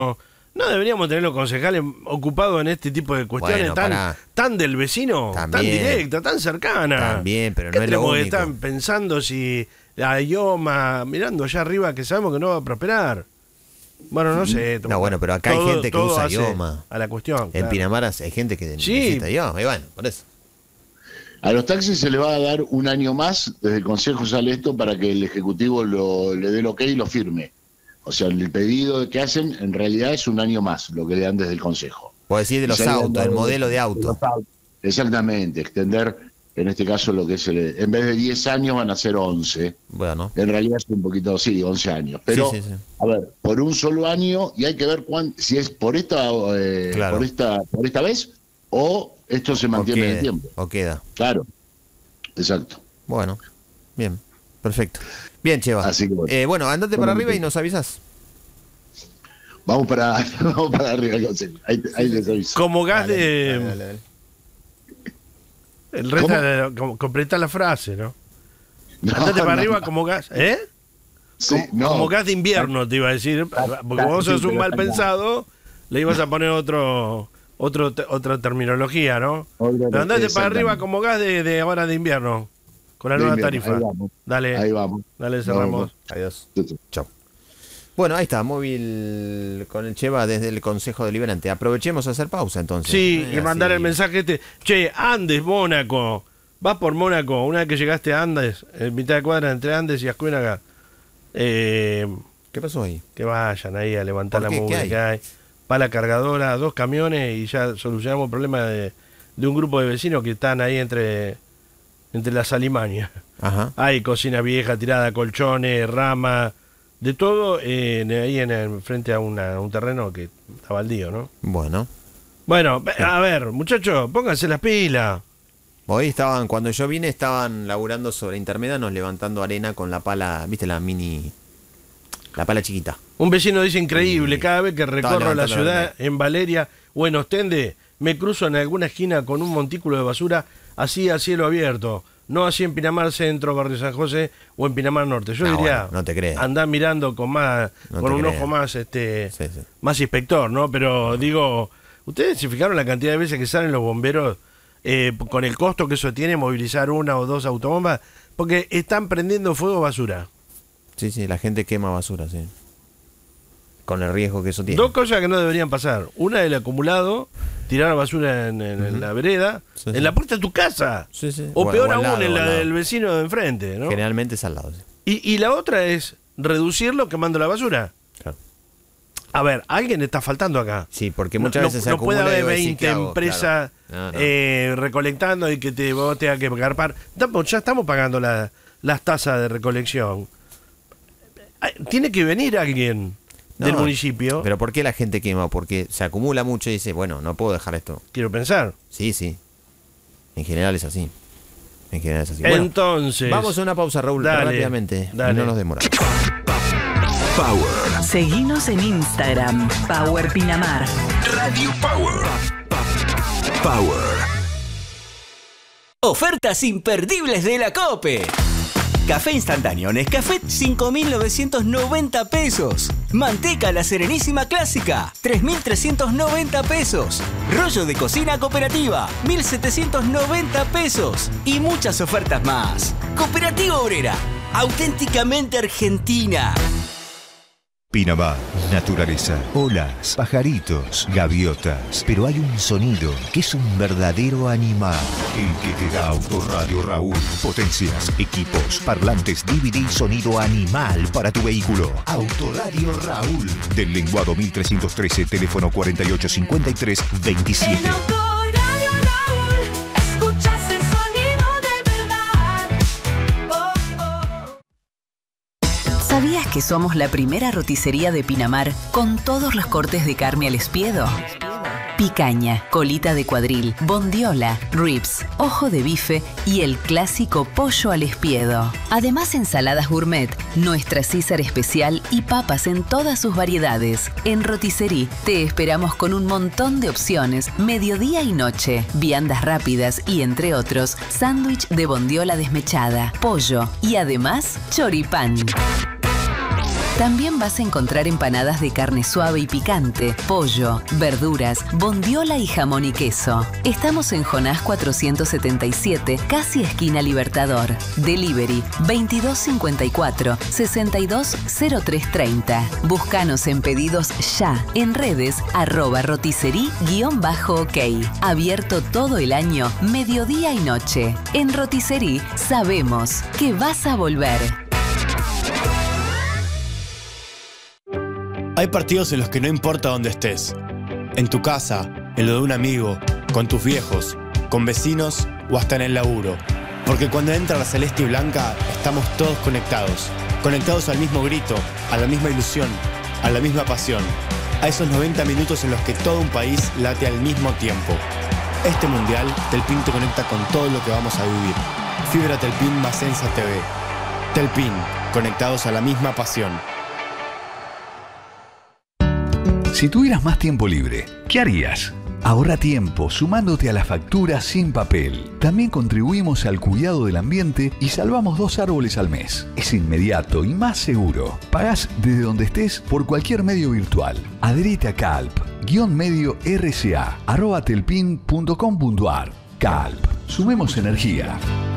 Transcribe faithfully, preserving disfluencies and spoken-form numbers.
No deberíamos tener los concejales ocupados en este tipo de cuestiones Bueno, tan, pará. tan del vecino, También. tan directa, tan cercana. También, pero ¿Qué no es lo tenemos que único. estar pensando si la IOMA, mirando allá arriba que sabemos que no va a prosperar? Bueno, no sé. No, bueno, pero acá hay gente que todo usa hace IOMA. A la cuestión. En claro. Pinamar hay gente que Sí. necesita IOMA. Y bueno, por eso. A los taxis se le va a dar un año más, desde el Consejo sale esto para que el Ejecutivo lo, le dé el ok y lo firme. O sea, el pedido que hacen en realidad es un año más, lo que le dan desde el Consejo. Puedo decir de los Y sale autos, dando- el modelo de auto. los autos. Exactamente, extender, en este caso, lo que es el, en vez de diez años van a ser once. Bueno, En realidad es un poquito, sí, once años. Pero, Sí, sí, sí. a ver, por un solo año, y hay que ver cuán, si es por esta, eh, Claro. por esta por esta vez o esto se o mantiene en el queda, tiempo. o queda. Claro, exacto. Bueno, bien, perfecto. Bien, Cheva. Así que bueno. Eh, bueno, andate Bueno, para arriba sí. y nos avisas. Vamos para, vamos para arriba, Consejo. Ahí, ahí les aviso. Como gas Dale, de. dale, dale, dale. El resto ¿Cómo? de. Como, completá la frase, ¿no? No, Andate para no, arriba no. como gas. ¿Eh? Sí, como, no. como gas de invierno, te iba a decir. Porque vos sí, sos un pero mal está pensado, le ibas a poner otro. Otro, te- otra terminología, ¿no? Otra- Pero andate para exactamente. arriba como gas de, de ahora de invierno. Con la De nueva invierno, tarifa. ahí vamos. Dale. Ahí vamos. Dale, cerramos. Vamos. Adiós. Sí, sí. Chao. Bueno, ahí está, móvil con el Cheva desde el Consejo Deliberante. Aprovechemos a hacer pausa entonces. Sí, Eh, y mandar así. el mensaje este. Che, Andes, Mónaco. Vas por Mónaco. Una vez que llegaste a Andes, en mitad de cuadra entre Andes y Ascuénaga, eh, ¿Qué pasó ahí? que vayan ahí a levantar la ¿Por qué? mugre ¿Qué hay? que hay. Pala cargadora, dos camiones y ya solucionamos el problema de, de un grupo de vecinos que están ahí entre, entre las alimañas. Ajá. Hay cocina vieja tirada, colchones, rama, de todo eh, ahí en el, frente a una, un terreno que está baldío, ¿no? Bueno. Bueno, a ver, muchachos, pónganse las pilas. Hoy estaban, cuando yo vine, estaban laburando sobre intermédanos, levantando arena con la pala, ¿viste? La mini. La pala chiquita. Un vecino dice increíble, Sí. cada vez que recorro la levantando ciudad la arena. en Valeria o en Ostende, me cruzo en alguna esquina con un montículo de basura así a cielo abierto. No así en Pinamar Centro, Barrio San José o en Pinamar Norte. Yo No, diría, bueno, no te creas. andá mirando con más, No con te un creas. ojo más, este, Sí, sí. más inspector, ¿no? Pero digo, ¿ustedes se fijaron la cantidad de veces que salen los bomberos eh, con el costo que eso tiene movilizar una o dos autobombas? Porque están prendiendo fuego basura. Sí, sí, la gente quema basura, sí. Con el riesgo que eso tiene. Dos cosas que no deberían pasar. Una, el acumulado, tirar basura en, en- en la vereda, Sí, en sí. la puerta de tu casa. Sí, sí. O O- peor o al aún, lado, en o la al lado. del vecino de enfrente, ¿no? Generalmente es al lado, sí. Y, y la otra es reducirlo quemando la basura. Claro. A ver, alguien está faltando acá. Sí, porque No- muchas no, veces se no puede acumula y haber vos decís, veinte ¿qué hago? empresas Claro. No, no. eh, recolectando y que te, vos tengas que garpar. Estamos- Ya estamos pagando la- las tasas de recolección. Ay, Tiene que venir alguien No, del municipio, Pero ¿por qué la gente quema? Porque se acumula mucho y dice, bueno, no puedo dejar esto. quiero pensar. Sí, sí. En general es así. En general es así. Bueno, Entonces, vamos a una pausa, Raúl, Dale, rápidamente. dale. Y no nos demoramos. Power. Seguinos en Instagram, Power Pinamar. Radio Power. Power. Ofertas imperdibles de la COPE. Café instantáneo Nescafé, cinco mil novecientos noventa pesos. Manteca La Serenísima Clásica, tres mil trescientos noventa pesos. Rollo de cocina cooperativa, mil setecientos noventa pesos. Y muchas ofertas más. Cooperativa Obrera, auténticamente argentina. Pinamar, naturaleza, olas, pajaritos, gaviotas. Pero hay un sonido que es un verdadero animal. El que te da Autoradio Raúl. Potencias, equipos, parlantes, D V D, sonido animal para tu vehículo. Autoradio Raúl. Del lenguado mil trescientos trece, teléfono cuarenta y ocho cincuenta y tres veintisiete. Autoradio Raúl, escuchas el sonido de verdad. Oh, oh. ¿Sabías que somos la primera roticería de Pinamar con todos los cortes de carne al espiedo? Picaña, colita de cuadril, bondiola, ribs, ojo de bife y el clásico pollo al espiedo. Además, ensaladas gourmet, nuestra César especial y papas en todas sus variedades. En Rotisserie te esperamos con un montón de opciones, mediodía y noche, viandas rápidas y, entre otros, sándwich de bondiola desmechada, pollo y además choripán. También vas a encontrar empanadas de carne suave y picante, pollo, verduras, bondiola y jamón y queso. Estamos en Jonás cuatrocientos setenta y siete, casi esquina Libertador. Delivery veintidós cincuenta y cuatro, sesenta y dos cero tres treinta. Búscanos en pedidos ya en redes arroba roticerí guión bajo ok. Abierto todo el año, mediodía y noche. En Roticerí sabemos que vas a volver. Hay partidos en los que no importa dónde estés. En tu casa, en lo de un amigo, con tus viejos, con vecinos o hasta en el laburo. Porque cuando entra la celeste y blanca, estamos todos conectados. Conectados al mismo grito, a la misma ilusión, a la misma pasión. A esos noventa minutos en los que todo un país late al mismo tiempo. Este mundial, Telpin te conecta con todo lo que vamos a vivir. Fibra Telpin más Ensa T V. Telpin, conectados a la misma pasión. Si tuvieras más tiempo libre, ¿qué harías? Ahorra tiempo sumándote a la factura sin papel. También contribuimos al cuidado del ambiente y salvamos dos árboles al mes. Es inmediato y más seguro. Pagás desde donde estés por cualquier medio virtual. Adherite a Calp, guión medio R C A, arroba telpin punto com punto ar. Calp, sumemos energía.